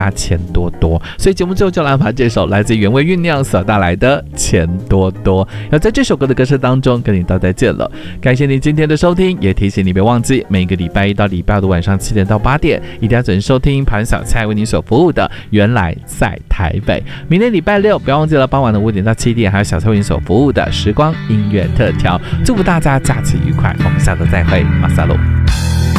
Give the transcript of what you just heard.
钱多多。所以节目最后就来把这首来自原味酝酿所带来的钱多多，要在这首歌的歌声当中跟你道再见了。感谢你今天的收听，也提醒你别忘记每个礼拜一到礼拜五的晚上7点到8点，一定要准时收听盘小菜为你所服务的原来在台北。明天礼拜六不要忘记了傍晚的5点到7点，还有小菜为你所服务的时光音乐特调。祝福大家假期愉快，我们下周再会，马萨路。